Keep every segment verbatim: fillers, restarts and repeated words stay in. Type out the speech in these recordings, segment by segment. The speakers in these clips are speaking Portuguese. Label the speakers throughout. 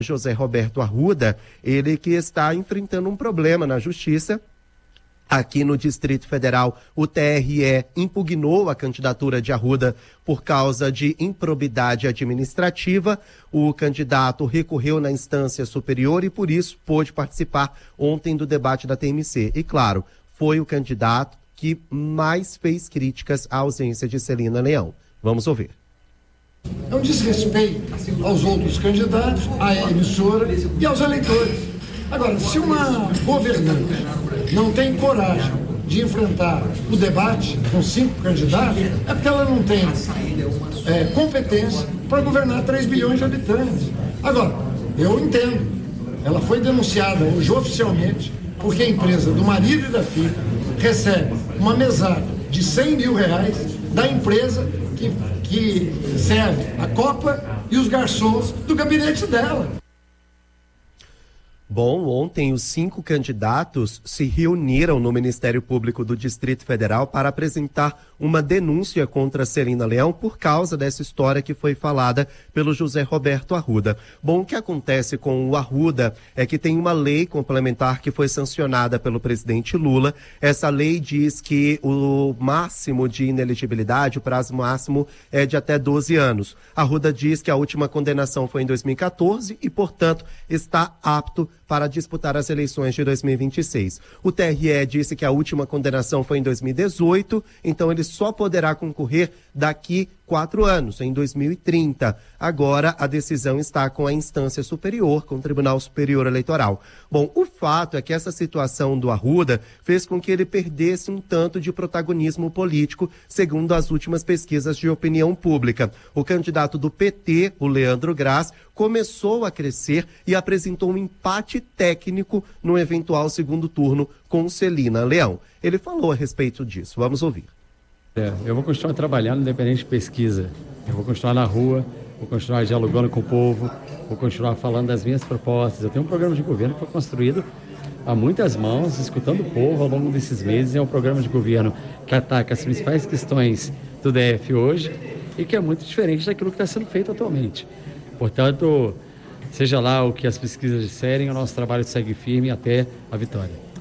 Speaker 1: José Roberto Arruda, ele que está enfrentando um problema na justiça. Aqui no Distrito Federal, o T R E impugnou a candidatura de Arruda por causa de improbidade administrativa. O candidato recorreu na instância superior e, por isso, pôde participar ontem do debate da T M C. E, claro, foi o candidato que mais fez críticas à ausência de Celina Leão. Vamos ouvir.
Speaker 2: É um desrespeito aos outros candidatos, à emissora e aos eleitores. Agora, se uma governante não tem coragem de enfrentar o debate com cinco candidatos, é porque ela não tem é, competência para governar três bilhões de habitantes. Agora, eu entendo, ela foi denunciada hoje oficialmente porque a empresa do marido e da filha recebe uma mesada de cem mil reais da empresa que, que serve a Copa e os garçons do gabinete dela.
Speaker 1: Bom, ontem os cinco candidatos se reuniram no Ministério Público do Distrito Federal para apresentar uma denúncia contra Celina Leão por causa dessa história que foi falada pelo José Roberto Arruda. Bom, o que acontece com o Arruda é que tem uma lei complementar que foi sancionada pelo presidente Lula. Essa lei diz que o máximo de inelegibilidade, o prazo máximo é de até doze anos. Arruda diz que a última condenação foi em dois mil e quatorze e, portanto, está apto para disputar as eleições de dois mil e vinte e seis. O T R E disse que a última condenação foi em dois mil e dezoito, então ele só poderá concorrer daqui quatro anos, em dois mil e trinta. Agora a decisão está com a instância superior, com o Tribunal Superior Eleitoral. Bom, o fato é que essa situação do Arruda fez com que ele perdesse um tanto de protagonismo político, segundo as últimas pesquisas de opinião pública. O candidato do P T, o Leandro Graz, começou a crescer e apresentou um empate técnico no eventual segundo turno com Celina Leão. Ele falou a respeito disso. Vamos ouvir.
Speaker 3: É, eu vou continuar trabalhando independente de pesquisa. Eu vou continuar na rua, vou continuar dialogando com o povo, vou continuar falando das minhas propostas. Eu tenho um programa de governo que foi construído a muitas mãos, escutando o povo ao longo desses meses. É um programa de governo que ataca as principais questões do D F hoje e que é muito diferente daquilo que está sendo feito atualmente. Portanto, seja lá o que as pesquisas disserem, o nosso trabalho segue firme até a vitória.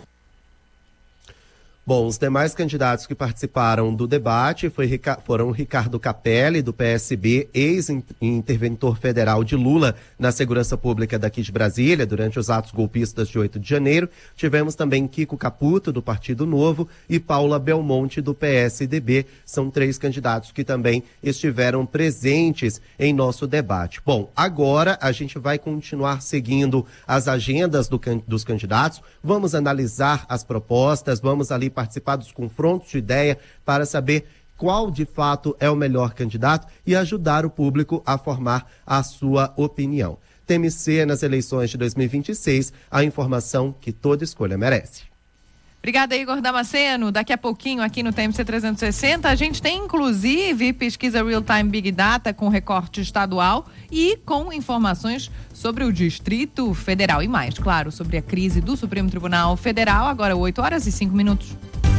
Speaker 1: Bom, os demais candidatos que participaram do debate foi, foram Ricardo Capelli, do P S B, ex-interventor federal de Lula na segurança pública daqui de Brasília, durante os atos golpistas de oito de janeiro. Tivemos também Kiko Caputo, do Partido Novo, e Paula Belmonte, do P S D B. São três candidatos que também estiveram presentes em nosso debate. Bom, agora a gente vai continuar seguindo as agendas do, dos candidatos, vamos analisar as propostas, vamos ali participar dos confrontos de ideia para saber qual de fato é o melhor candidato e ajudar o público a formar a sua opinião. T M C nas eleições de dois mil e vinte e seis, a informação que toda escolha merece.
Speaker 4: Obrigada, Igor Damasceno. Daqui a pouquinho aqui no T M C trezentos e sessenta, a gente tem inclusive pesquisa Real Time Big Data com recorte estadual e com informações sobre o Distrito Federal e mais, claro, sobre a crise do Supremo Tribunal Federal. Agora oito horas e cinco minutos.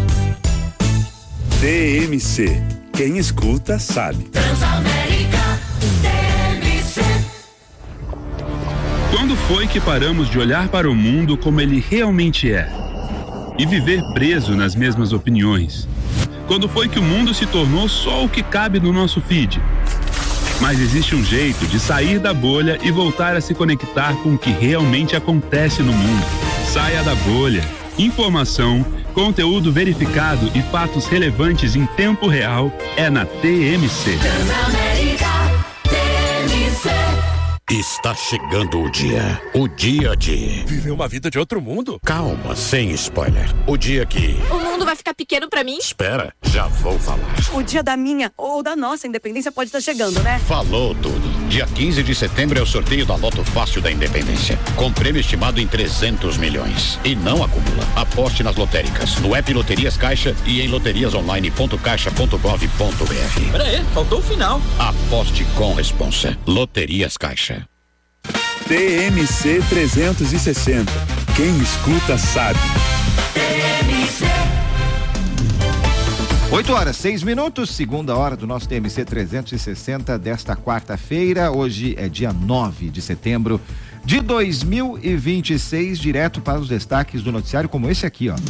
Speaker 5: T M C. Quem escuta sabe.
Speaker 6: Transamérica, T M C.
Speaker 5: Quando foi que paramos de olhar para o mundo como ele realmente é? E viver preso nas mesmas opiniões? Quando foi que o mundo se tornou só o que cabe no nosso feed? Mas existe um jeito de sair da bolha e voltar a se conectar com o que realmente acontece no mundo. Saia da bolha. Informação, conteúdo verificado e fatos relevantes em tempo real é na T M C.
Speaker 6: Transamérica, T M C.
Speaker 7: Está chegando o dia. O dia de...
Speaker 8: viver uma vida de outro mundo?
Speaker 7: Calma, sem spoiler. O dia que...
Speaker 9: o mundo vai ficar pequeno pra mim?
Speaker 7: Espera, já vou falar.
Speaker 10: O dia da minha ou da nossa independência pode estar chegando, né?
Speaker 7: Falou tudo. Dia quinze de setembro é o sorteio da Loto Fácil da Independência, com prêmio estimado em trezentos milhões. E não acumula. Aposte nas lotéricas, no app Loterias Caixa e em loterias online ponto caixa ponto gov ponto br.
Speaker 8: Pera aí, faltou o final.
Speaker 7: Aposte com responsa. Loterias Caixa.
Speaker 5: T M C trezentos e sessenta. Quem escuta sabe.
Speaker 6: T M C.
Speaker 11: oito horas, seis minutos, segunda hora do nosso T M C trezentos e sessenta desta quarta-feira. Hoje é dia nove de setembro De dois mil e vinte e seis, direto para os destaques do noticiário, como esse aqui, ó.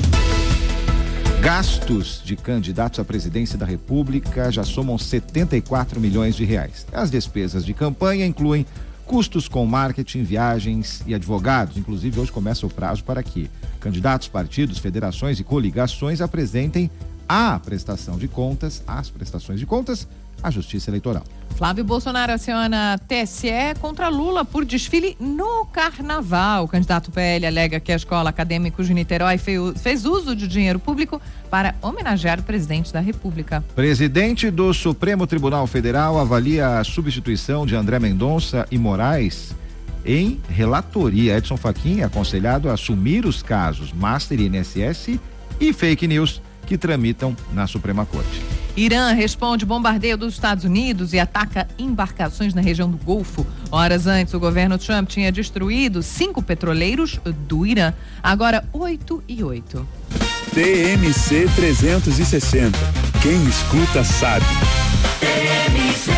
Speaker 11: Gastos de candidatos à presidência da República já somam setenta e quatro milhões de reais. As despesas de campanha incluem custos com marketing, viagens e advogados. Inclusive, hoje começa o prazo para que candidatos, partidos, federações e coligações apresentem a prestação de contas, as prestações de contas, à Justiça Eleitoral.
Speaker 4: Flávio Bolsonaro aciona T S E contra Lula por desfile no Carnaval. O candidato P L alega que a Escola Acadêmicos de Niterói fez uso de dinheiro público para homenagear o presidente da República.
Speaker 11: Presidente do Supremo Tribunal Federal avalia a substituição de André Mendonça e Moraes em relatoria. Edson Fachin é aconselhado a assumir os casos Master I N S S e fake news que tramitam na Suprema Corte.
Speaker 4: Irã responde bombardeio dos Estados Unidos e ataca embarcações na região do Golfo. Horas antes, o governo Trump tinha destruído cinco petroleiros do Irã. Agora, oito e oito.
Speaker 12: T M C trezentos e sessenta. Quem escuta sabe.
Speaker 6: T M C.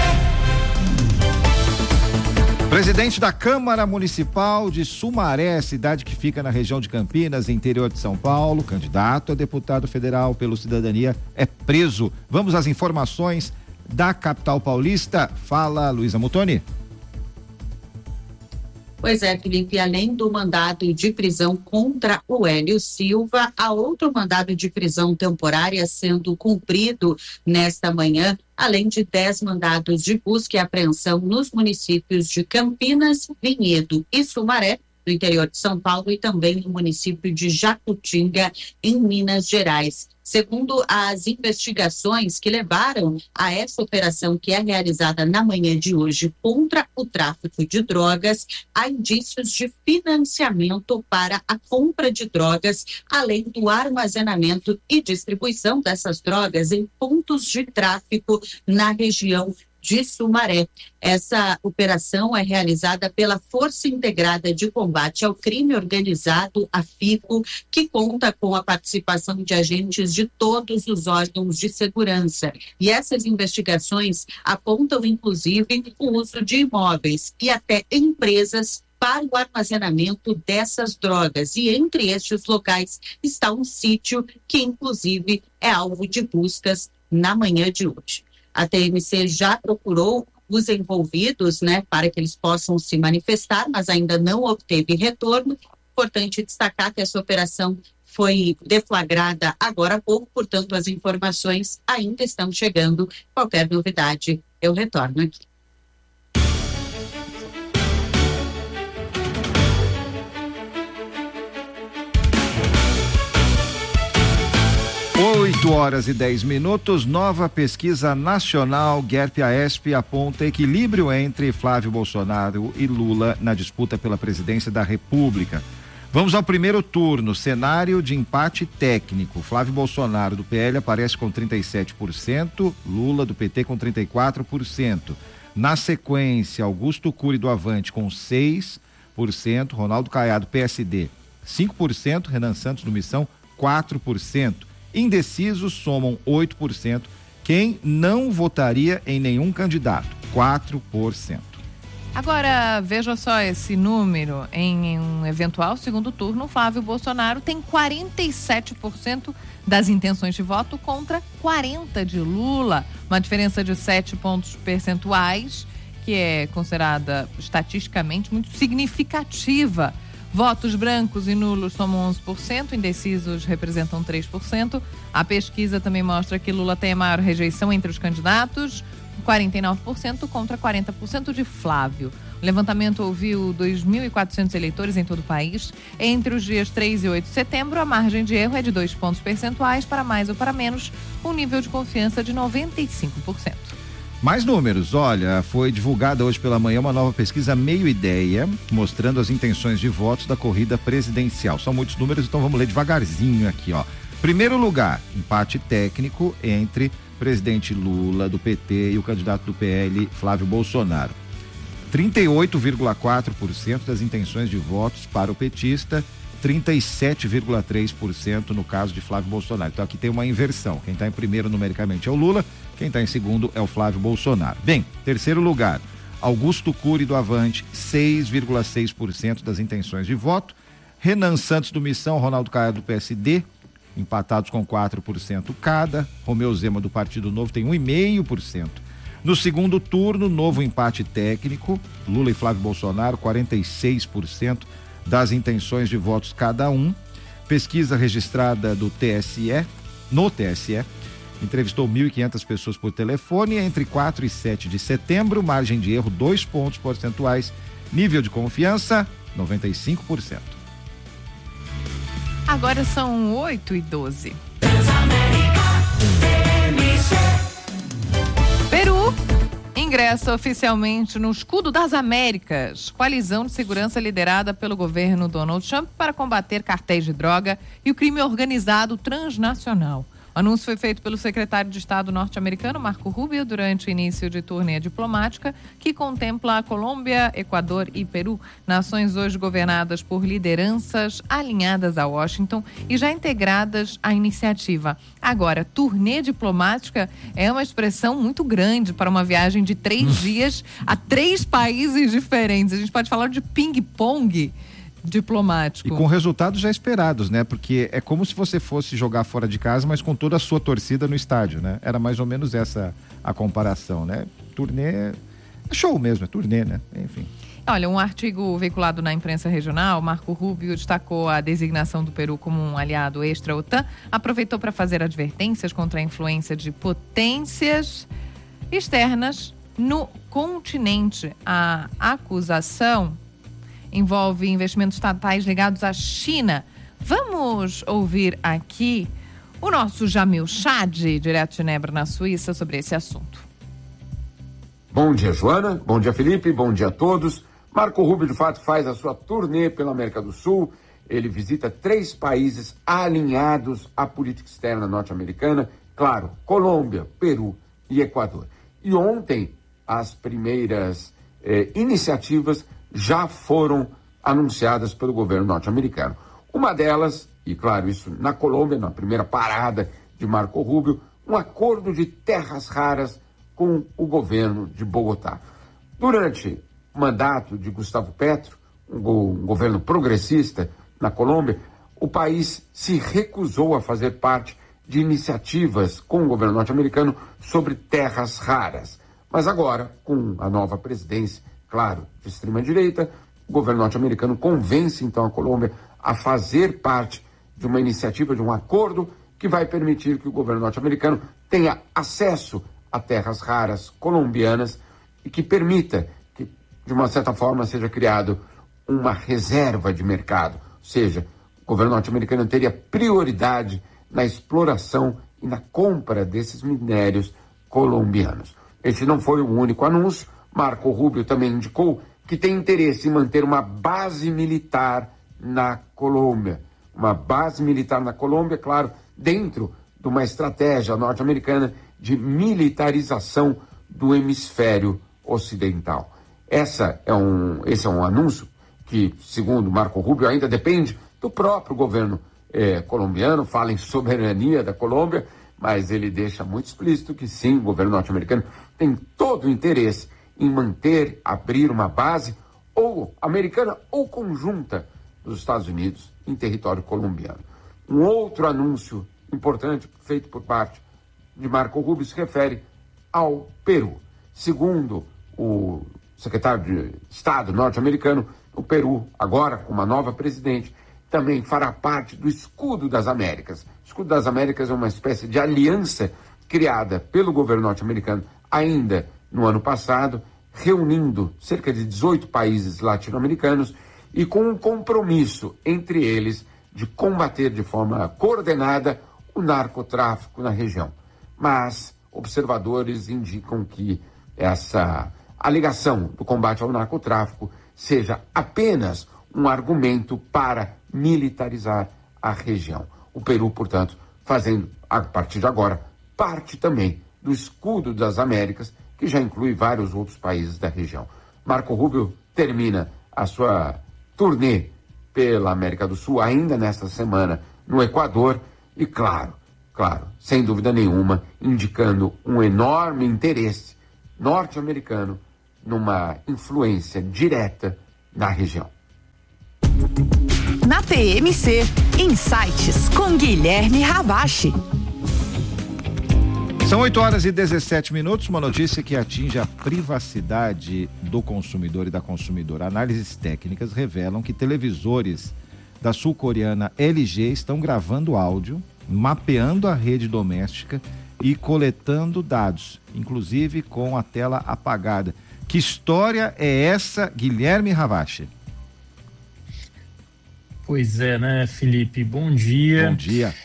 Speaker 11: Presidente da Câmara Municipal de Sumaré, cidade que fica na região de Campinas, interior de São Paulo, candidato a deputado federal pelo Cidadania, é preso. Vamos às informações da capital paulista. Fala, Luísa Mutoni.
Speaker 13: Pois é, Felipe, além do mandado de prisão contra o Hélio Silva, há outro mandado de prisão temporária sendo cumprido nesta manhã, além de dez mandados de busca e apreensão nos municípios de Campinas, Vinhedo e Sumaré, do interior de São Paulo, e também no município de Jacutinga, em Minas Gerais. Segundo as investigações que levaram a essa operação que é realizada na manhã de hoje contra o tráfico de drogas, há indícios de financiamento para a compra de drogas, além do armazenamento e distribuição dessas drogas em pontos de tráfico na região de Sumaré. Essa operação é realizada pela Força Integrada de Combate ao Crime Organizado, a FICO, que conta com a participação de agentes de todos os órgãos de segurança. E essas investigações apontam, inclusive, o uso de imóveis e até empresas para o armazenamento dessas drogas. E entre estes locais está um sítio que, inclusive, é alvo de buscas na manhã de hoje. A T M C já procurou os envolvidos, né, para que eles possam se manifestar, mas ainda não obteve retorno. Importante destacar que essa operação foi deflagrada agora há pouco, portanto, as informações ainda estão chegando. Qualquer novidade, eu retorno aqui.
Speaker 11: oito horas e dez minutos, nova pesquisa nacional GERP-AESP aponta equilíbrio entre Flávio Bolsonaro e Lula na disputa pela presidência da República. Vamos ao primeiro turno, cenário de empate técnico. Flávio Bolsonaro do P L aparece com trinta e sete por cento, Lula do P T com trinta e quatro por cento. Na sequência, Augusto Cury do Avante com seis por cento, Ronaldo Caiado, P S D, cinco por cento, Renan Santos do Missão, quatro por cento. Indecisos somam oito por cento. Quem não votaria em nenhum candidato? quatro por cento.
Speaker 4: Agora, veja só esse número. Em um eventual segundo turno, Flávio Bolsonaro tem quarenta e sete por cento das intenções de voto contra quarenta por cento de Lula. Uma diferença de sete pontos percentuais, que é considerada estatisticamente muito significativa. Votos brancos e nulos somam onze por cento, indecisos representam três por cento. A pesquisa também mostra que Lula tem a maior rejeição entre os candidatos, quarenta e nove por cento contra quarenta por cento de Flávio. O levantamento ouviu dois mil e quatrocentos eleitores em todo o país. Entre os dias três e oito de setembro, a margem de erro é de dois pontos percentuais para mais ou para menos, com um nível de confiança de noventa e cinco por cento.
Speaker 11: Mais números, olha, foi divulgada hoje pela manhã uma nova pesquisa Meio Ideia, mostrando as intenções de votos da corrida presidencial. São muitos números, então vamos ler devagarzinho aqui, ó. Primeiro lugar, empate técnico entre presidente Lula do P T e o candidato do P L, Flávio Bolsonaro. trinta e oito vírgula quatro por cento das intenções de votos para o petista, trinta e sete vírgula três por cento no caso de Flávio Bolsonaro. Então aqui tem uma inversão. Quem está em primeiro numericamente é o Lula, quem está em segundo é o Flávio Bolsonaro. Bem, terceiro lugar, Augusto Cury do Avante, seis vírgula seis por cento das intenções de voto. Renan Santos do Missão, Ronaldo Caiado do P S D, empatados com quatro por cento cada. Romeu Zema do Partido Novo tem um vírgula cinco por cento. No segundo turno, novo empate técnico, Lula e Flávio Bolsonaro, quarenta e seis por cento das intenções de votos cada um. Pesquisa registrada do T S E, no T S E, entrevistou mil e quinhentas pessoas por telefone entre quatro e sete de setembro, margem de erro dois pontos percentuais, nível de confiança noventa e cinco por cento.
Speaker 4: Agora são oito e doze. Peru ingressa oficialmente no Escudo das Américas, coalizão de segurança liderada pelo governo Donald Trump para combater cartéis de droga e o crime organizado transnacional. O anúncio foi feito pelo secretário de Estado norte-americano, Marco Rubio, durante o início de turnê diplomática, que contempla a Colômbia, Equador e Peru, nações hoje governadas por lideranças alinhadas a Washington e já integradas à iniciativa. Agora, turnê diplomática é uma expressão muito grande para uma viagem de três dias a três países diferentes. A gente pode falar de ping-pong diplomático.
Speaker 11: E com resultados já esperados, né? Porque é como se você fosse jogar fora de casa, mas com toda a sua torcida no estádio, né? Era mais ou menos essa a comparação, né? Turnê, é show mesmo, é turnê, né? Enfim.
Speaker 4: Olha, um artigo veiculado na imprensa regional, Marco Rubio destacou a designação do Peru como um aliado extra-OTAN, aproveitou para fazer advertências contra a influência de potências externas no continente. A acusação envolve investimentos estatais ligados à China. Vamos ouvir aqui o nosso Jamil Chad, direto de Genebra, na Suíça, sobre esse assunto.
Speaker 14: Bom dia, Joana. Bom dia, Felipe. Bom dia a todos. Marco Rubio, de fato, faz a sua turnê pela América do Sul. Ele visita três países alinhados à política externa norte-americana. Claro, Colômbia, Peru e Equador. E ontem, as primeiras eh, iniciativas já foram anunciadas pelo governo norte-americano. Uma delas, e claro, isso na Colômbia, na primeira parada de Marco Rubio, um acordo de terras raras com o governo de Bogotá. Durante o mandato de Gustavo Petro, um, go- um governo progressista na Colômbia, o país se recusou a fazer parte de iniciativas com o governo norte-americano sobre terras raras. Mas agora, com a nova presidência, claro, de extrema-direita, o governo norte-americano convence, então, a Colômbia a fazer parte de uma iniciativa, de um acordo que vai permitir que o governo norte-americano tenha acesso a terras raras colombianas e que permita que, de uma certa forma, seja criado uma reserva de mercado. Ou seja, o governo norte-americano teria prioridade na exploração e na compra desses minérios colombianos. Esse não foi o único anúncio. Marco Rubio também indicou que tem interesse em manter uma base militar na Colômbia. Uma base militar na Colômbia, claro, dentro de uma estratégia norte-americana de militarização do hemisfério ocidental. Essa é um, esse é um anúncio que, segundo Marco Rubio, ainda depende do próprio governo eh, colombiano, fala em soberania da Colômbia, mas ele deixa muito explícito que sim, o governo norte-americano tem todo o interesse em manter, abrir uma base ou americana ou conjunta dos Estados Unidos em território colombiano. Um outro anúncio importante feito por parte de Marco Rubio se refere ao Peru. Segundo o secretário de Estado norte-americano, o Peru, agora com uma nova presidente, também fará parte do Escudo das Américas. O Escudo das Américas é uma espécie de aliança criada pelo governo norte-americano ainda no ano passado, reunindo cerca de dezoito países latino-americanos e com um compromisso entre eles de combater de forma coordenada o narcotráfico na região. Mas observadores indicam que essa alegação do combate ao narcotráfico seja apenas um argumento para militarizar a região. O Peru, portanto, fazendo, a partir de agora, parte também do Escudo das Américas, que já inclui vários outros países da região. Marco Rubio termina a sua turnê pela América do Sul ainda nesta semana no Equador e, claro, claro, sem dúvida nenhuma, indicando um enorme interesse norte-americano numa influência direta na região.
Speaker 15: Na T M C, Insights com Guilherme Ravache.
Speaker 11: São oito horas e dezessete minutos, uma notícia que atinge a privacidade do consumidor e da consumidora. Análises técnicas revelam que televisores da sul-coreana L G estão gravando áudio, mapeando a rede doméstica e coletando dados, inclusive com a tela apagada. Que história é essa, Guilherme Ravache?
Speaker 16: Pois é, né, Felipe? Bom dia.
Speaker 11: Bom dia.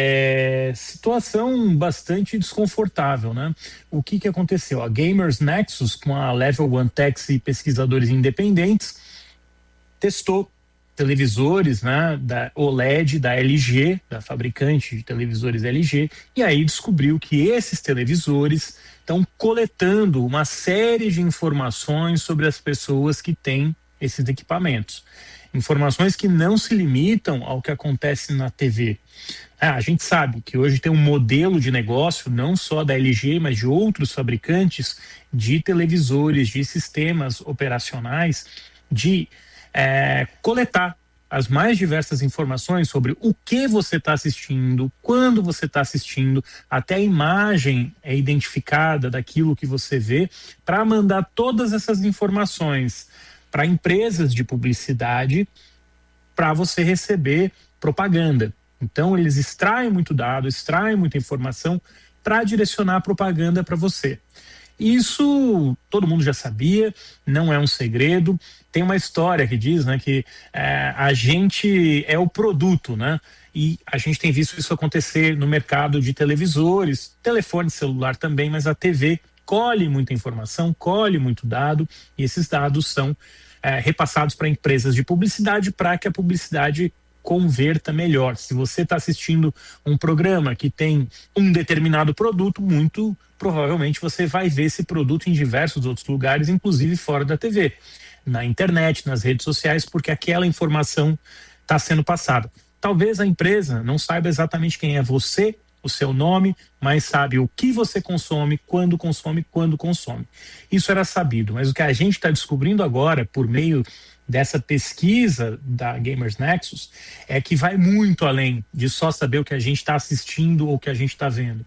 Speaker 16: É, situação bastante desconfortável, né? O que que aconteceu? A Gamers Nexus, com a Level One Techs e pesquisadores independentes, testou televisores, né, da O L E D da L G, da fabricante de televisores L G, e aí descobriu que esses televisores estão coletando uma série de informações sobre as pessoas que têm esses equipamentos. Informações que não se limitam ao que acontece na T V. Ah, a gente sabe que hoje tem um modelo de negócio, não só da L G, mas de outros fabricantes de televisores, de sistemas operacionais, de é, coletar as mais diversas informações sobre o que você está assistindo, quando você está assistindo, até a imagem é identificada daquilo que você vê, para mandar todas essas informações para empresas de publicidade, para você receber propaganda. Então eles extraem muito dado, extraem muita informação para direcionar a propaganda para você. Isso todo mundo já sabia, não é um segredo. Tem uma história que diz, né, que é, a gente é o produto, né? E a gente tem visto isso acontecer no mercado de televisores, telefone celular também, mas a T V colhe muita informação, colhe muito dado, e esses dados são é, repassados para empresas de publicidade para que a publicidade converta melhor. Se você está assistindo um programa que tem um determinado produto, muito provavelmente você vai ver esse produto em diversos outros lugares, inclusive fora da T V, na internet, nas redes sociais, porque aquela informação está sendo passada. Talvez a empresa não saiba exatamente quem é você, o seu nome, mas sabe o que você consome, quando consome, quando consome. Isso era sabido, mas o que a gente está descobrindo agora, por meio dessa pesquisa da Gamers Nexus, é que vai muito além de só saber o que a gente está assistindo ou o que a gente está vendo.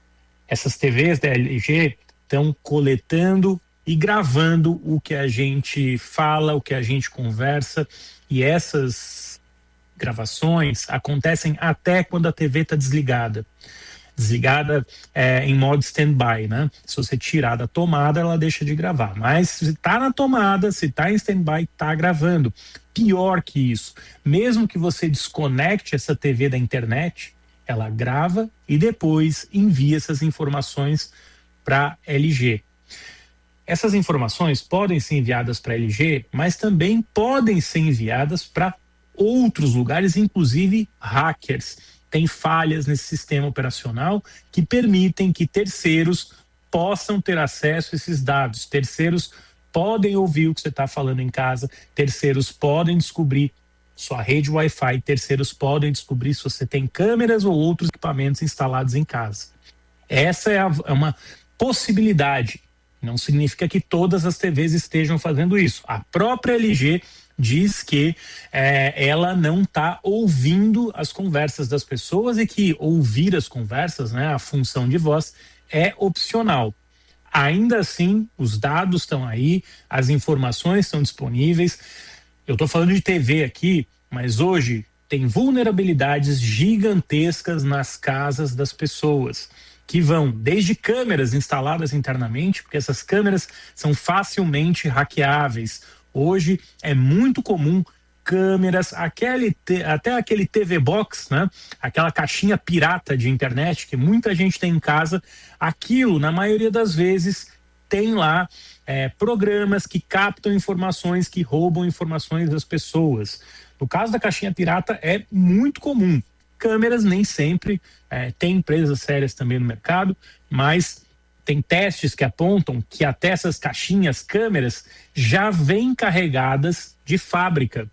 Speaker 16: Essas T Vs da L G estão coletando e gravando o que a gente fala, o que a gente conversa, e essas gravações acontecem até quando a T V está desligada. Desligada é, em modo stand-by, né? Se você tirar da tomada, ela deixa de gravar. Mas se está na tomada, se está em stand-by, está gravando. Pior que isso, mesmo que você desconecte essa T V da internet, ela grava e depois envia essas informações para L G. Essas informações podem ser enviadas para L G, mas também podem ser enviadas para outros lugares, inclusive hackers. Tem falhas nesse sistema operacional que permitem que terceiros possam ter acesso a esses dados. Terceiros podem ouvir o que você está falando em casa, terceiros podem descobrir sua rede Wi-Fi, terceiros podem descobrir se você tem câmeras ou outros equipamentos instalados em casa. Essa é, a, é uma possibilidade. Não significa que todas as T Vs estejam fazendo isso. A própria L G diz que é, ela não está ouvindo as conversas das pessoas e que ouvir as conversas, né, a função de voz, é opcional. Ainda assim, os dados estão aí, as informações estão disponíveis. Eu estou falando de T V aqui, mas hoje tem vulnerabilidades gigantescas nas casas das pessoas, que vão desde câmeras instaladas internamente, porque essas câmeras são facilmente hackeáveis. Hoje é muito comum câmeras, aquele, até aquele T V Box, né? Aquela caixinha pirata de internet que muita gente tem em casa, aquilo, na maioria das vezes, tem lá é, programas que captam informações, que roubam informações das pessoas. No caso da caixinha pirata é muito comum. Câmeras nem sempre, é, tem empresas sérias também no mercado, mas tem testes que apontam que até essas caixinhas, câmeras, já vêm carregadas de fábrica.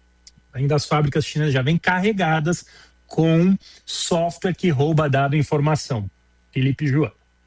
Speaker 16: Ainda as fábricas chinesas já vêm carregadas com software que rouba dado e informação. Felipe João.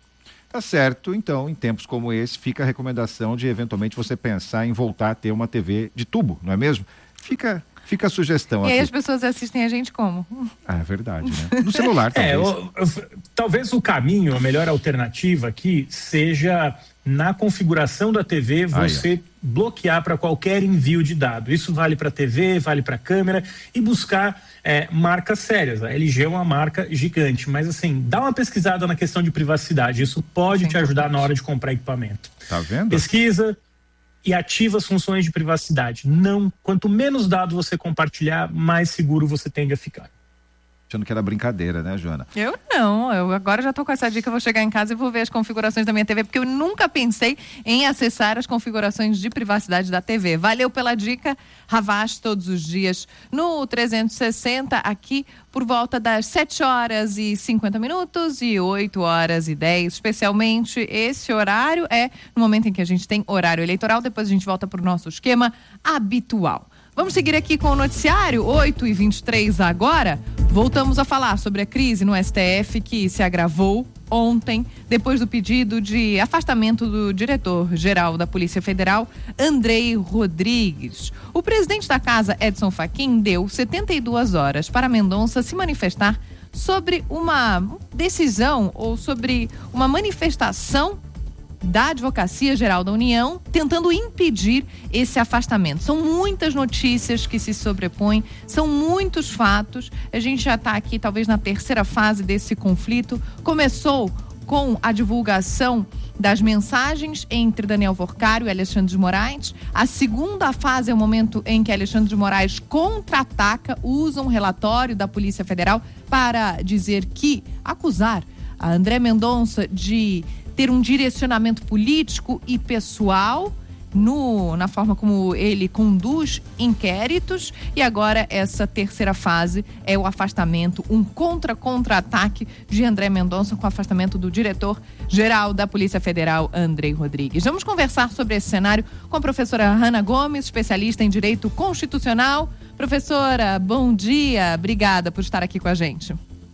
Speaker 11: Tá certo, então, em tempos como esse, fica a recomendação de eventualmente você pensar em voltar a ter uma T V de tubo, não é mesmo? Fica, fica a sugestão
Speaker 4: e
Speaker 11: aqui.
Speaker 4: E aí as pessoas assistem a gente como?
Speaker 11: Ah, é verdade, né? No celular, talvez.
Speaker 16: É, o, o, talvez o caminho, a melhor alternativa aqui, seja na configuração da T V você Aí, bloquear para qualquer envio de dado. Isso vale para T V, vale para câmera e buscar é, marcas sérias. A L G é uma marca gigante, mas assim, dá uma pesquisada na questão de privacidade. Isso pode Sim, te ajudar na hora de comprar equipamento.
Speaker 11: Tá vendo?
Speaker 16: Pesquisa e ativa as funções de privacidade. Não, quanto menos dados você compartilhar, mais seguro você tende a ficar.
Speaker 11: Achando que era brincadeira, né, Joana?
Speaker 4: Eu não, eu agora já tô com essa dica, eu vou chegar em casa e vou ver as configurações da minha T V, porque eu nunca pensei em acessar as configurações de privacidade da T V. Valeu pela dica, Havas, todos os dias no trezentos e sessenta, aqui por volta das sete horas e cinquenta minutos e oito horas e dez, especialmente esse horário é no momento em que a gente tem horário eleitoral, depois a gente volta pro nosso esquema habitual. Vamos seguir aqui com o noticiário, oito e vinte e três agora. Voltamos a falar sobre a crise no S T F que se agravou ontem, depois do pedido de afastamento do diretor-geral da Polícia Federal, Andrei Rodrigues. O presidente da casa, Edson Fachin, deu setenta e duas horas para Mendonça se manifestar sobre uma decisão ou sobre uma manifestação da Advocacia Geral da União, tentando impedir esse afastamento. São muitas notícias que se sobrepõem, são muitos fatos. A gente já está aqui, talvez, na terceira fase desse conflito. Começou com a divulgação das mensagens entre Daniel Worcário e Alexandre de Moraes. A segunda fase é o momento em que Alexandre de Moraes contra-ataca, usa um relatório da Polícia Federal para dizer que, acusar a André Mendonça de ter um direcionamento político e pessoal no, na forma como ele conduz inquéritos. E agora essa terceira fase é o afastamento, um contra-contra-ataque de André Mendonça com o afastamento do diretor-geral da Polícia Federal, Andrei Rodrigues. Vamos conversar sobre esse cenário com a professora Hanna Gomes, especialista em Direito Constitucional. Professora, bom dia, obrigada por estar aqui com a gente.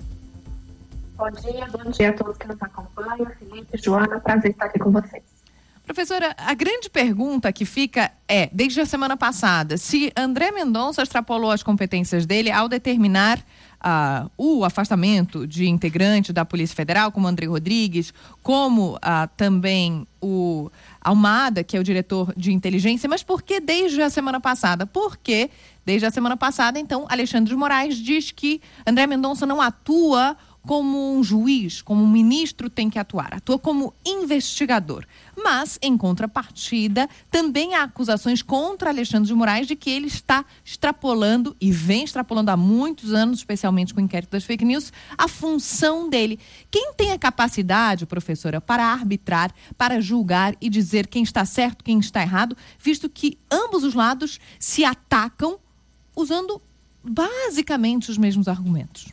Speaker 17: Bom dia, bom dia a todos que nos acompanham. Felipe, Joana, prazer estar aqui com vocês.
Speaker 4: Professora, a grande pergunta que fica é, desde a semana passada, se André Mendonça extrapolou as competências dele ao determinar uh, o afastamento de integrante da Polícia Federal, como Andrei Rodrigues, como uh, também o Almada, que é o diretor de inteligência, mas por que desde a semana passada? Porque desde a semana passada, então, Alexandre de Moraes diz que André Mendonça não atua como um juiz, como um ministro tem que atuar, atua como investigador. Mas, em contrapartida, também há acusações contra Alexandre de Moraes de que ele está extrapolando, e vem extrapolando há muitos anos, especialmente com o inquérito das fake news, a função dele. Quem tem a capacidade, professora, para arbitrar, para julgar e dizer quem está certo, quem está errado, visto que ambos os lados se atacam usando basicamente os mesmos argumentos?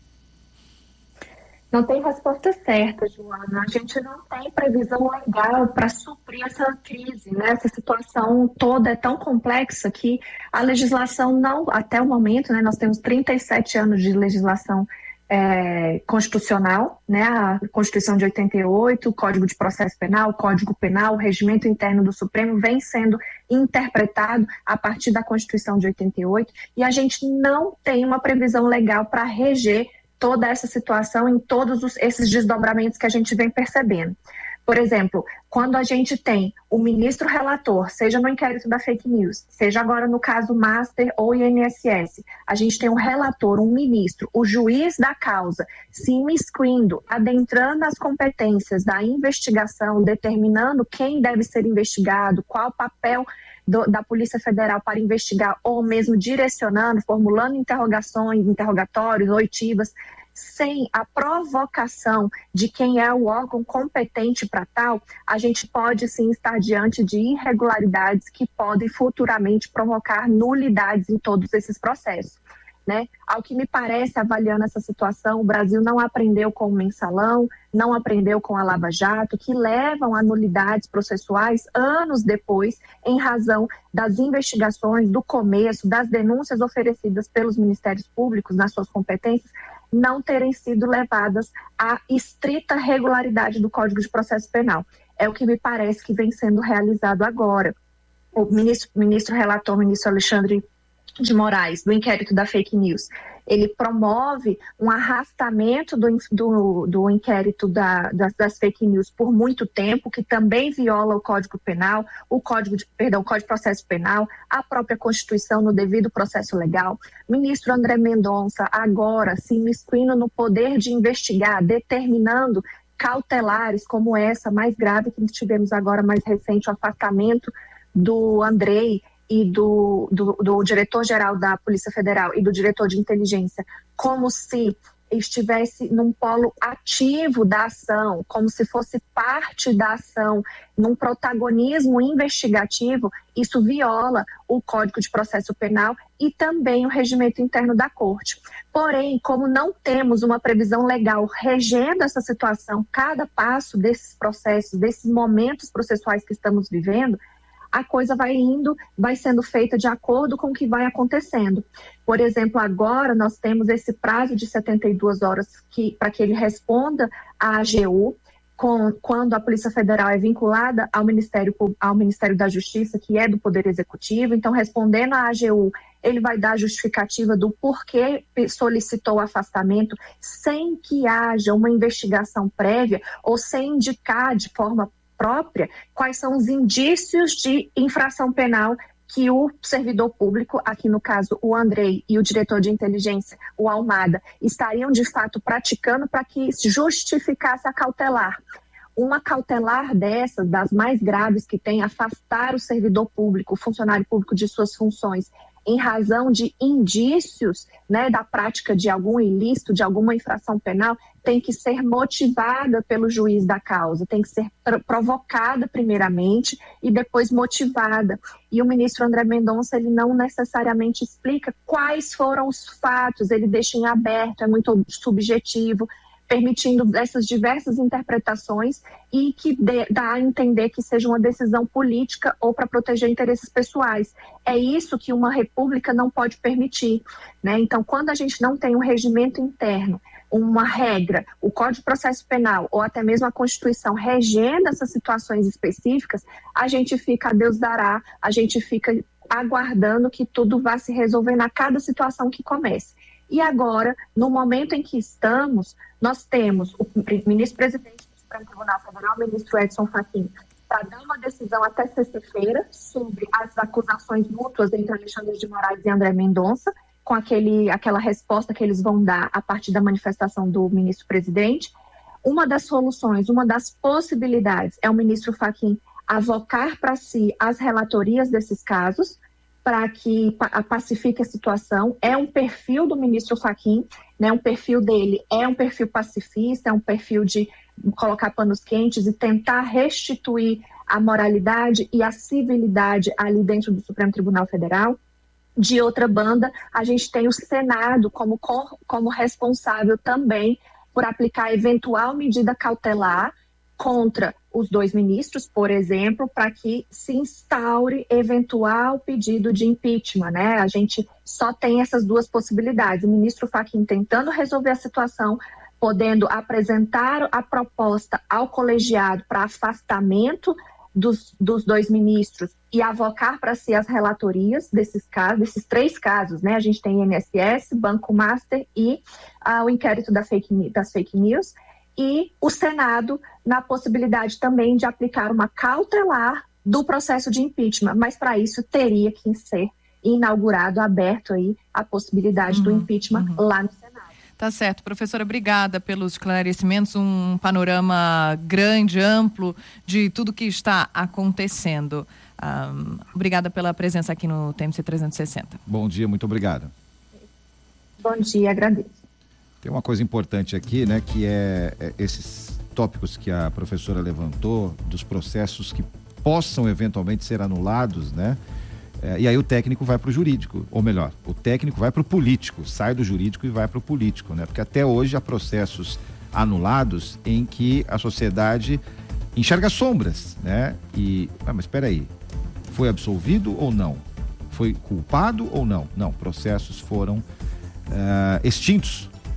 Speaker 17: Não tem resposta certa, Joana. A gente não tem previsão legal para suprir essa crise, né? Essa situação toda é tão complexa que a legislação não, até o momento, né? Nós temos trinta e sete anos de legislação é, constitucional, né? A Constituição de oitenta e oito, o Código de Processo Penal, o Código Penal, o Regimento Interno do Supremo vem sendo interpretado a partir da Constituição de oitenta e oito e a gente não tem uma previsão legal para reger toda essa situação em todos os, esses desdobramentos que a gente vem percebendo. Por exemplo, quando a gente tem o ministro relator, seja no inquérito da fake news, seja agora no caso Master ou I N S S, a gente tem um relator, um ministro, o juiz da causa, se imiscuindo, adentrando as competências da investigação, determinando quem deve ser investigado, qual o papel Do, da Polícia Federal para investigar, ou mesmo direcionando, formulando interrogações, interrogatórios, oitivas, sem a provocação de quem é o órgão competente para tal, a gente pode sim estar diante de irregularidades que podem futuramente provocar nulidades em todos esses processos. Né? Ao que me parece, avaliando essa situação, o Brasil não aprendeu com o mensalão, não aprendeu com a Lava Jato, que levam a nulidades processuais anos depois, em razão das investigações, do começo, das denúncias oferecidas pelos ministérios públicos nas suas competências, não terem sido levadas à estrita regularidade do Código de Processo Penal. É o que me parece que vem sendo realizado agora. O ministro, ministro relator, o ministro Alexandre de Moraes, do inquérito da fake news, ele promove um arrastamento do, do, do inquérito da, das, das fake news por muito tempo, que também viola o Código Penal, o Código de, perdão, o Código de Processo Penal, a própria Constituição no devido processo legal. O ministro André Mendonça, agora se imiscuindo no poder de investigar, determinando cautelares como essa, mais grave que tivemos agora, mais recente, o afastamento do Andrei e do, do, do diretor-geral da Polícia Federal e do diretor de inteligência, como se estivesse num polo ativo da ação, como se fosse parte da ação, num protagonismo investigativo, isso viola o Código de Processo Penal e também o regimento interno da Corte. Porém, como não temos uma previsão legal regendo essa situação, cada passo desses processos, desses momentos processuais que estamos vivendo, a coisa vai indo, vai sendo feita de acordo com o que vai acontecendo. Por exemplo, agora nós temos esse prazo de setenta e duas horas que, para que ele responda à A G U, com, quando a Polícia Federal é vinculada ao Ministério, ao Ministério da Justiça, que é do Poder Executivo. Então, respondendo à A G U, ele vai dar a justificativa do porquê solicitou o afastamento, sem que haja uma investigação prévia ou sem indicar de forma própria quais são os indícios de infração penal que o servidor público, aqui no caso o Andrei e o diretor de inteligência, o Almada, estariam de fato praticando para que justificasse a cautelar. Uma cautelar dessas, das mais graves que tem, afastar o servidor público, o funcionário público de suas funções, em razão de indícios, né, da prática de algum ilícito, de alguma infração penal, tem que ser motivada pelo juiz da causa, tem que ser provocada primeiramente e depois motivada. E o ministro André Mendonça, ele não necessariamente explica quais foram os fatos, ele deixa em aberto, é muito subjetivo, permitindo essas diversas interpretações e que dê, dá a entender que seja uma decisão política ou para proteger interesses pessoais. É isso que uma república não pode permitir, né? Então, quando a gente não tem um regimento interno, uma regra, o Código de Processo Penal ou até mesmo a Constituição regendo essas situações específicas, a gente fica a Deus dará, a gente fica aguardando que tudo vá se resolver a cada situação que comece. E agora, no momento em que estamos, nós temos o ministro-presidente do Supremo Tribunal Federal, o ministro Edson Fachin, para dar uma decisão até sexta-feira sobre as acusações mútuas entre Alexandre de Moraes e André Mendonça, com aquele, aquela resposta que eles vão dar a partir da manifestação do ministro-presidente. Uma das soluções, uma das possibilidades é o ministro Fachin avocar para si as relatorias desses casos, para que pacifique a situação. É um perfil do ministro Fachin, né? Um perfil dele é um perfil pacifista, é um perfil de colocar panos quentes e tentar restituir a moralidade e a civilidade ali dentro do Supremo Tribunal Federal. De outra banda, a gente tem o Senado como, como responsável também por aplicar eventual medida cautelar contra os dois ministros, por exemplo, para que se instaure eventual pedido de impeachment, né? A gente só tem essas duas possibilidades. O ministro Fachin tentando resolver a situação, podendo apresentar a proposta ao colegiado para afastamento dos, dos dois ministros e avocar para si as relatorias desses casos, desses três casos, né? A gente tem I N S S, Banco Master e ah, o inquérito da fake, das fake news, e o Senado na possibilidade também de aplicar uma cautelar do processo de impeachment, mas para isso teria que ser inaugurado, aberto aí a possibilidade uhum, do impeachment uhum. lá no Senado.
Speaker 4: Tá certo, professora, obrigada pelos esclarecimentos, um panorama grande, amplo de tudo que está acontecendo. Um, obrigada pela presença aqui no T M C trezentos e sessenta.
Speaker 11: Bom dia, muito obrigado.
Speaker 17: Bom dia, agradeço.
Speaker 11: Tem uma coisa importante aqui, né, que é, é esses tópicos que a professora levantou, dos processos que possam eventualmente ser anulados, né? É, e aí o técnico vai para o jurídico, ou melhor, o técnico vai para o político, sai do jurídico e vai para o político, né? Porque até hoje há processos anulados em que a sociedade enxerga sombras, né? E, ah, mas espera aí, foi absolvido ou não? Foi culpado ou não? Não, processos foram uh, extintos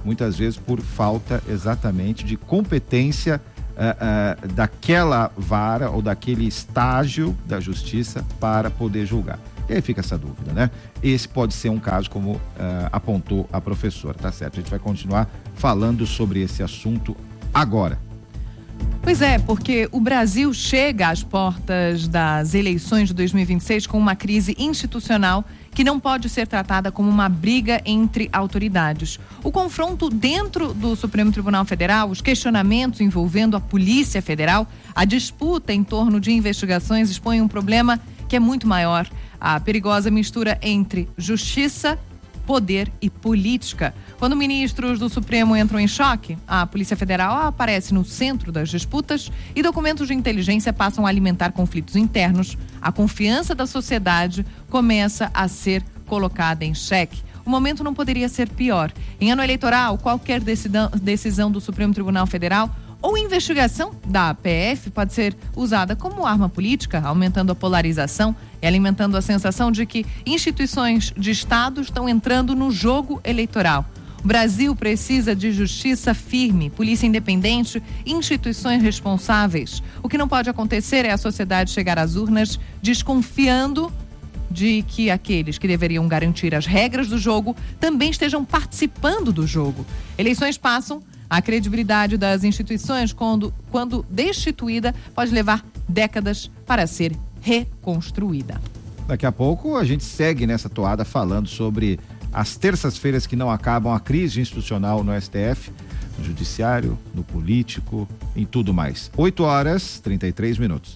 Speaker 11: muitas vezes por falta exatamente de competência uh, uh, daquela vara ou daquele estágio da justiça para poder julgar. E aí fica essa dúvida, né? Esse pode ser um caso como uh, apontou a professora, tá certo? A gente vai continuar falando sobre esse assunto agora.
Speaker 4: Pois é, porque o Brasil chega às portas das eleições de dois mil e vinte e seis com uma crise institucional que não pode ser tratada como uma briga entre autoridades. O confronto dentro do Supremo Tribunal Federal, os questionamentos envolvendo a Polícia Federal, a disputa em torno de investigações expõe um problema que é muito maior. A perigosa mistura entre justiça, poder e política. Quando ministros do Supremo entram em choque, a Polícia Federal aparece no centro das disputas e documentos de inteligência passam a alimentar conflitos internos. A confiança da sociedade começa a ser colocada em xeque. O momento não poderia ser pior. Em ano eleitoral, qualquer decisão, decisão do Supremo Tribunal Federal ou investigação da A P F pode ser usada como arma política, aumentando a polarização e alimentando a sensação de que instituições de Estado estão entrando no jogo eleitoral. O Brasil precisa de justiça firme, polícia independente, instituições responsáveis. O que não pode acontecer é a sociedade chegar às urnas desconfiando de que aqueles que deveriam garantir as regras do jogo também estejam participando do jogo. Eleições passam. A credibilidade das instituições, quando, quando destituída, pode levar décadas para ser reconstruída.
Speaker 11: Daqui a pouco a gente segue nessa toada falando sobre as terças-feiras que não acabam, a crise institucional no S T F, no judiciário, no político, em tudo mais. oito horas e trinta e três minutos.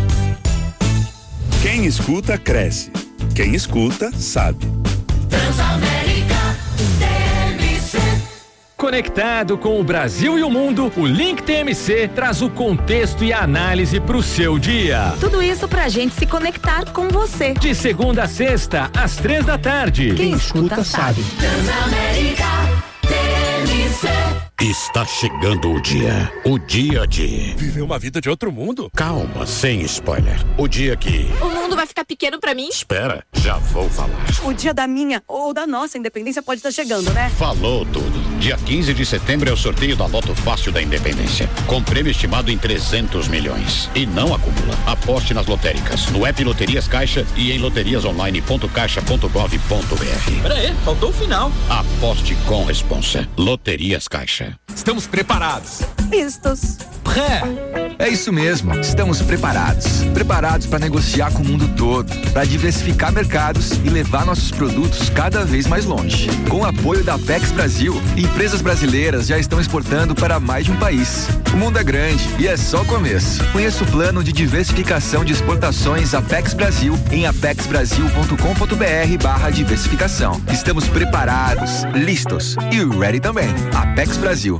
Speaker 12: Quem escuta, cresce. Quem escuta, sabe.
Speaker 6: Transamérica T M C.
Speaker 18: Conectado com o Brasil e o mundo, o Link T M C traz o contexto e a análise para o seu dia.
Speaker 15: Tudo isso pra gente se conectar com você.
Speaker 18: De segunda a sexta, às três da tarde.
Speaker 15: Quem, Quem escuta, escuta sabe.
Speaker 6: Transamérica T M C.
Speaker 7: Está chegando o dia. O dia de...
Speaker 8: Viver uma vida de outro mundo?
Speaker 7: Calma, sem spoiler. O dia que...
Speaker 9: O mundo vai ficar pequeno pra mim?
Speaker 7: Espera, já vou falar.
Speaker 10: O dia da minha ou da nossa independência pode estar chegando, né?
Speaker 7: Falou tudo. Dia quinze de setembro é o sorteio da Loto Fácil da Independência. Com prêmio estimado em trezentos milhões. E não acumula. Aposte nas lotéricas, no app Loterias Caixa e em loterias online ponto caixa ponto gov ponto br.
Speaker 8: Pera aí, faltou o final.
Speaker 7: Aposte com responsa. Loterias Caixa.
Speaker 19: Estamos preparados.
Speaker 10: Vistos.
Speaker 19: É, é isso mesmo. Estamos preparados. Preparados para negociar com o mundo todo, para diversificar mercados e levar nossos produtos cada vez mais longe. Com o apoio da Apex Brasil, empresas brasileiras já estão exportando para mais de um país. O mundo é grande e é só o começo. Conheça o plano de diversificação de exportações Apex Brasil em apex brasil ponto com ponto br barra diversificação. Estamos preparados, listos e ready também. Apex Brasil.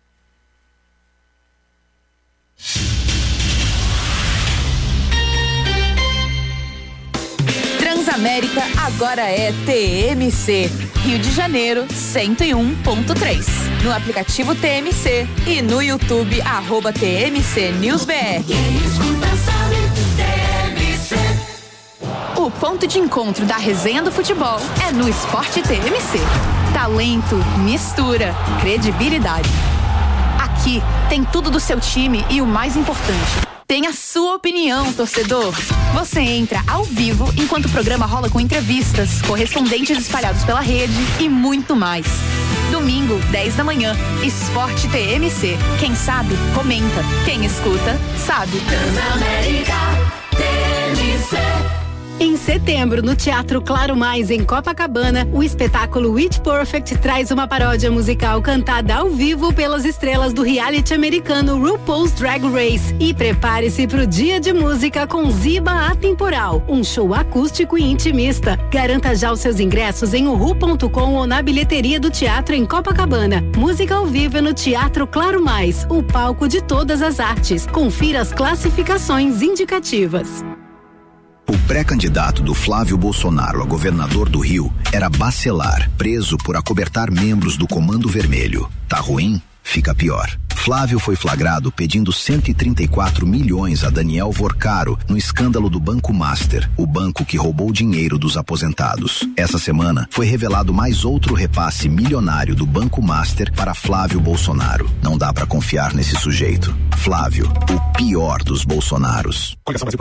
Speaker 15: Transamérica agora é T M C. Rio de Janeiro, cento e um ponto três. No aplicativo T M C e no YouTube, arroba T M C News B R.
Speaker 6: Quem escuta sabe, T M C.
Speaker 15: O ponto de encontro da resenha do futebol é no Esporte T M C. Talento, mistura, credibilidade. Aqui tem tudo do seu time e o mais importante, tem a sua opinião, torcedor. Você entra ao vivo enquanto o programa rola com entrevistas, correspondentes espalhados pela rede e muito mais. Domingo, dez da manhã, Esporte T M C. Quem sabe, comenta. Quem escuta, sabe.
Speaker 6: Transamérica T M C.
Speaker 20: Em setembro, no Teatro Claro Mais, em Copacabana, o espetáculo It Perfect traz uma paródia musical cantada ao vivo pelas estrelas do reality americano RuPaul's Drag Race. E prepare-se para o Dia de Música com Ziba Atemporal, um show acústico e intimista. Garanta já os seus ingressos em uhu ponto com ou na bilheteria do teatro em Copacabana. Música ao vivo no Teatro Claro Mais, o palco de todas as artes. Confira as classificações indicativas.
Speaker 21: O pré-candidato do Flávio Bolsonaro a governador do Rio era Bacelar, preso por acobertar membros do Comando Vermelho. Tá ruim? Fica pior. Flávio foi flagrado pedindo cento e trinta e quatro milhões a Daniel Vorcaro no escândalo do Banco Master, o banco que roubou dinheiro dos aposentados. Essa semana foi revelado mais outro repasse milionário do Banco Master para Flávio Bolsonaro. Não dá pra confiar nesse sujeito. Flávio, o pior dos Bolsonaros.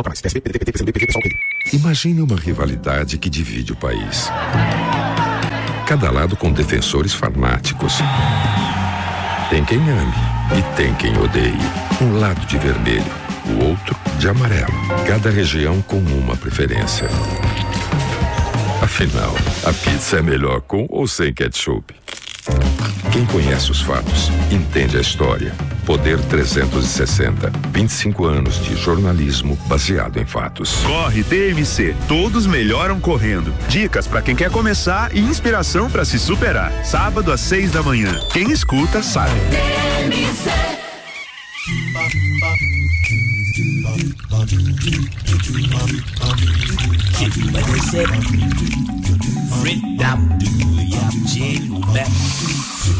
Speaker 2: Imagine uma rivalidade que divide o país. Cada lado com defensores fanáticos. Tem quem ame e tem quem odeie. Um lado de vermelho, o outro de amarelo. Cada região com uma preferência. Afinal, a pizza é melhor com ou sem ketchup? Quem conhece os fatos, entende a história. Poder trezentos e sessenta, vinte e cinco anos de jornalismo baseado em fatos.
Speaker 22: Corre T M C, todos melhoram correndo. Dicas para quem quer começar e inspiração para se superar. Sábado às seis da manhã. Quem escuta sabe. T M C.